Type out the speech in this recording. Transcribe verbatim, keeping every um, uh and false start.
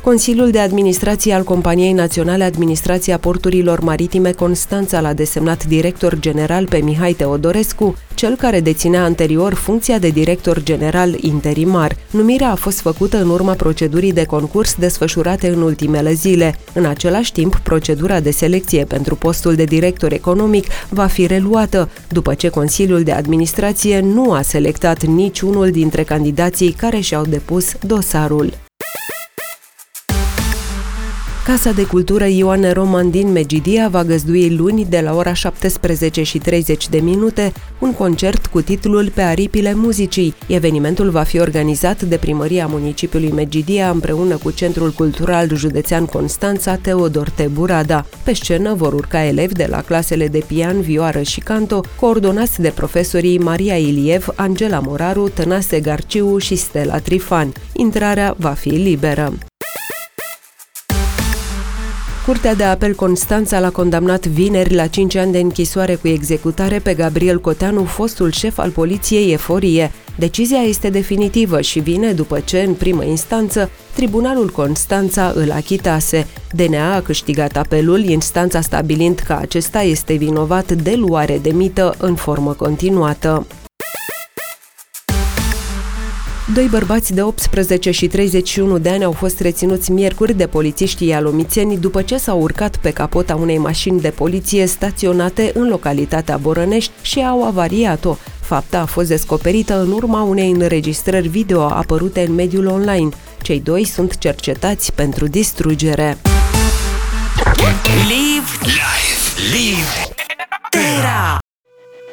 Consiliul de Administrație al Companiei Naționale Administrația Porturilor Maritime Constanța l-a desemnat director general pe Mihai Teodorescu, cel care deținea anterior funcția de director general interimar. Numirea a fost făcută în urma procedurii de concurs desfășurate în ultimele zile. În același timp, procedura de selecție pentru postul de director economic va fi reluată, după ce Consiliul de Administrație nu a selectat niciunul dintre candidații care și-au depus dosarul. Casa de Cultură Ioane Roman din Megidia va găzdui luni de la ora șaptesprezece și treizeci de minute un concert cu titlul Pe aripile muzicii. Evenimentul va fi organizat de Primăria Municipiului Megidia împreună cu Centrul Cultural Județean Constanța Teodor T. Burada. Pe scenă vor urca elevi de la clasele de pian, vioară și canto, coordonați de profesorii Maria Iliev, Angela Moraru, Tănase Garciu și Stella Trifan. Intrarea va fi liberă. Curtea de Apel Constanța l-a condamnat vineri la cinci ani de închisoare cu executare pe Gabriel Coteanu, fostul șef al poliției Eforie. Decizia este definitivă și vine după ce, în primă instanță, Tribunalul Constanța îl achitase. D N A a câștigat apelul, instanța stabilind că acesta este vinovat de luare de mită în formă continuată. Doi bărbați de optsprezece și treizeci și unu de ani au fost reținuți miercuri de polițiștii ialomițeni după ce s-au urcat pe capota unei mașini de poliție staționate în localitatea Borănești și au avariat-o. Fapta a fost descoperită în urma unei înregistrări video apărute în mediul online. Cei doi sunt cercetați pentru distrugere. Live, live, live, era!